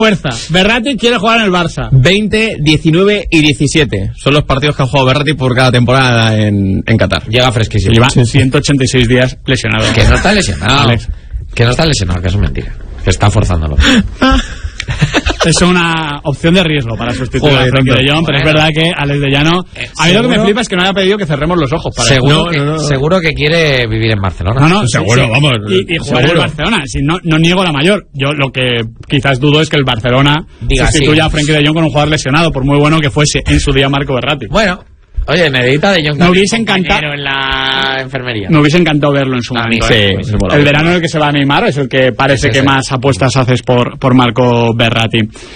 Fuerza. Berratti quiere jugar en el Barça. 20, 19 y 17 son los partidos que ha jugado Berratti por cada temporada en Qatar. Llega fresquísimo. Lleva 186 días lesionado. Que no está lesionado. Alex. Que no está lesionado, que eso es mentira. Que está forzándolo. Es una opción de riesgo para sustituir a Frenkie de Jong, pero es verdad que Alex de Llano... A mí lo que me flipa es que no haya pedido que cerremos los ojos. Para seguro que quiere vivir en Barcelona. No, seguro, sí. Vamos. Y jugar en Barcelona. Si no niego la mayor. Yo lo que quizás dudo es que el Barcelona sustituya a Frenkie de Jong con un jugador lesionado, por muy bueno que fuese en su día Marco Verratti. Bueno... Oye, necesita de Jong. Me hubiese encantado en la enfermería. Me hubiese encantado verlo en su momento. Sí, el verano en el que se va a Neymar es el que parece que más apuestas haces por Marco Verratti.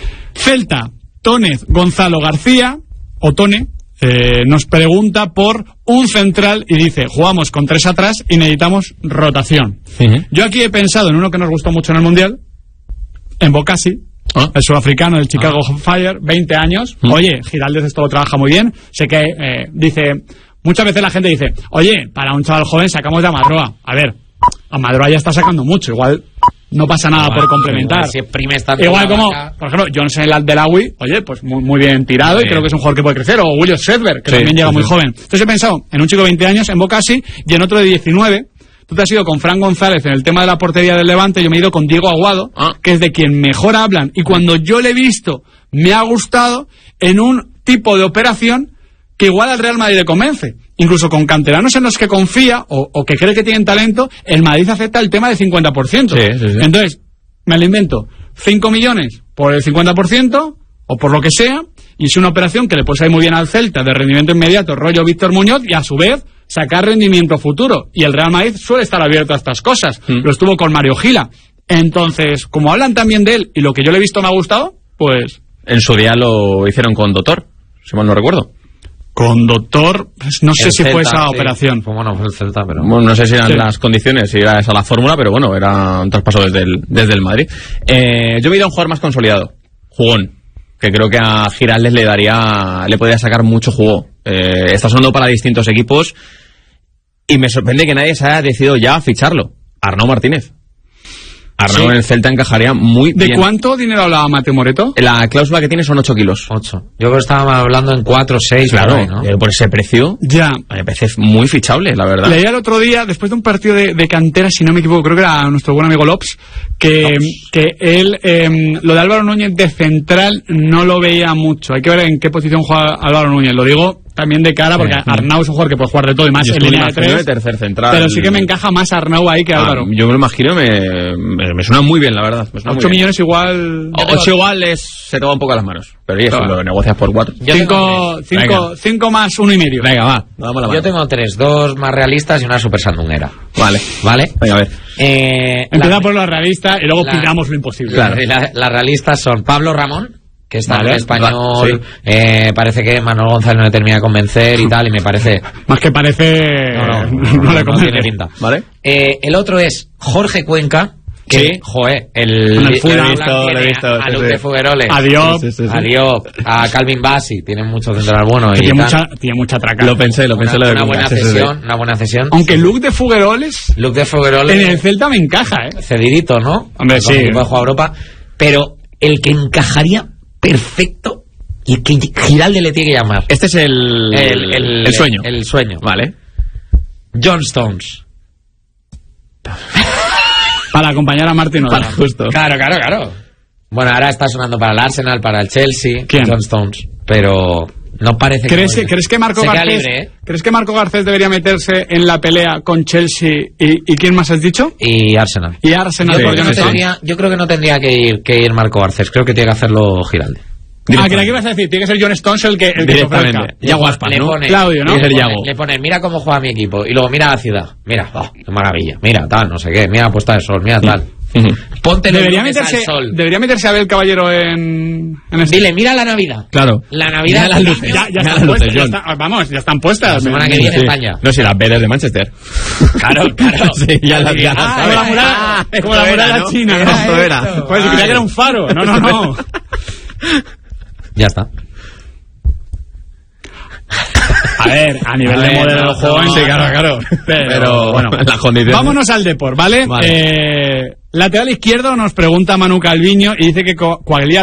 Celta, Tónez, Gonzalo García, o Tone, nos pregunta por un central y dice, jugamos con 3 atrás y necesitamos rotación. Yo aquí he pensado en uno que nos gustó mucho en el Mundial, en Bocasi. El sudafricano del Chicago Fire, 20 años. Oye, Giraldez esto lo trabaja muy bien. Sé que dice, muchas veces la gente dice, oye, para un chaval joven sacamos de Amadroa. A ver, Amadroa ya está sacando mucho, igual no pasa nada por complementar. Igual como, por ejemplo, Johnson el Al-Delawi, oye, pues muy bien tirado y creo que es un jugador que puede crecer. O William Sedberg, que también llega muy joven. Entonces he pensado en un chico de 20 años, en Bocasi, y en otro de 19. Tú te has ido con Fran González en el tema de la portería del Levante, yo me he ido con Diego Aguado, que es de quien mejor hablan, y cuando yo le he visto, me ha gustado en un tipo de operación que igual al Real Madrid le convence. Incluso con canteranos en los que confía, o que cree que tienen talento, el Madrid acepta el tema del 50%. Sí. Entonces, me lo invento, 5 millones por el 50%, o por lo que sea, y es una operación que le puede salir muy bien al Celta, de rendimiento inmediato, rollo Víctor Muñoz, y a su vez sacar rendimiento futuro. Y el Real Madrid suele estar abierto a estas cosas. Lo estuvo con Mario Gila. Entonces, como hablan también de él y lo que yo le he visto me ha gustado, pues... En su día lo hicieron con Doctor, si mal no recuerdo. Con Doctor, pues no sé si fue esa operación. Bueno, fue el Celta, pero... Bueno, no sé si eran las condiciones, si era esa la fórmula, pero bueno, era un traspaso desde el Madrid. Yo me he ido a un jugador más consolidado, jugón, que creo que a Giraldez le podría sacar mucho jugo. Está sonando para distintos equipos y me sorprende que nadie se haya decidido ya a ficharlo. Arnau Martínez. Arnau en el Celta encajaría muy bien. ¿De cuánto dinero hablaba Mateo Moreto? La cláusula que tiene son 8 kilos. 8. Yo creo que estábamos hablando en 4, 6. Claro, ahí, ¿no? Por ese precio, ya. Me parece muy fichable, la verdad. Leía el otro día, después de un partido de cantera, si no me equivoco, creo que era nuestro buen amigo Lops, que él, lo de Álvaro Núñez de central no lo veía mucho. Hay que ver en qué posición juega Álvaro Núñez. Lo digo también de cara, porque Arnau es un jugador que puede jugar de todo y más en línea de 3. De tercer central. Pero sí que me encaja más Arnau ahí que Álvaro. Yo me lo imagino, me suena muy bien, la verdad. 8 millones igual... 8 igual se toma un poco a las manos. Pero oye, si lo negocias por 4. 5 más 1,5. Venga, va. Vamos a la mano. Yo tengo 3, 2 más realistas y una super sandunguera. Vale. Venga, a ver. Empieza por lo realista y luego pidamos lo imposible. Claro. Las realistas son Pablo Ramón, que está en el español, parece que Manuel González no le termina de convencer y tal, y me parece... Más que parece... No le convence. Tiene pinta. Vale. El otro es Jorge Cuenca, que, el lo he visto, a Luke de Fugueroles, a Diop, a Calvin Bassi, tienen mucho central bueno. Tiene mucha traca. Lo pensé. Una buena cesión. Aunque Luke de Fugueroles en el Celta me encaja, cedidito, ¿no? Hombre, sí. Puede jugar a Europa, pero el que encajaría perfecto y que Giraldez le tiene que llamar. Este es el sueño. El sueño. Vale. John Stones. Para acompañar a Martin Odegaard. Justo. Claro. Bueno, ahora está sonando para el Arsenal, para el Chelsea. ¿Quién? John Stones. Pero no parece ¿Crees que Marco Garcés ¿crees que Marco Garcés debería meterse en la pelea con Chelsea y quién más has dicho? Y Arsenal. Yo creo que no tendría que ir Marco Garcés. Creo que tiene que hacerlo Giraldez. Que aquí vas a decir, tiene que ser John Stones el que se ofrezca. Yago Aspas, ¿no? Claudio, ¿no? Le pone, mira cómo juega mi equipo. Y luego mira la ciudad. Mira, qué maravilla. Mira, tal, no sé qué. Mira, puesta de sol, mira, tal. Ponte debería meterse Abel Caballero en Dile, mira la Navidad. Claro. La Navidad. Las luces. Ya están puestas. Ya están puestas. La semana que viene España. No, si las vedes de Manchester. Claro. Sí, ya las como la muralla china. Esto era. Pues creía que era un faro. No. Ya está. A ver, a nivel de modelo joven, sí, claro. Pero bueno, las condiciones. Vámonos al Depor, ¿vale? Lateral izquierdo nos pregunta Manu Calviño y dice que Quagliarella